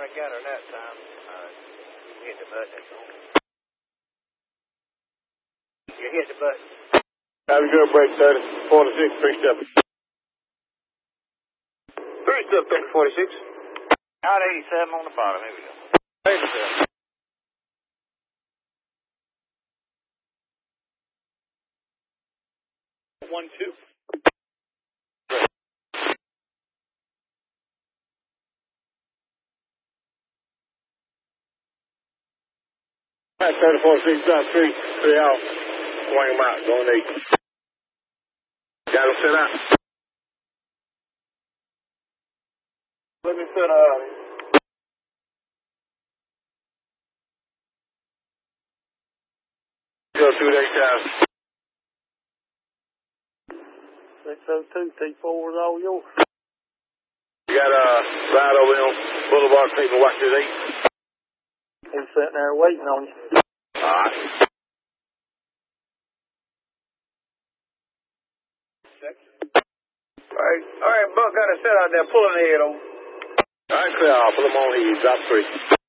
I got her that time. You hit the button, that's all. You hit the button. Have a good break, 30-46, 3-step. 3-step, 30-46. Out 87 on the bottom, here we go. 87. One, two. All right, 30-46, drop 3 out. Swing him out, going 8. Got him set out. Let me set out. Go through that time. 602, T4 is all yours. You got a ride over on Boulevard, take and watch this 8. He's sitting there waiting on you. All right. All right, Buck got a set out there pulling the head over. All right, clear off. Pull him on here. Drop 3.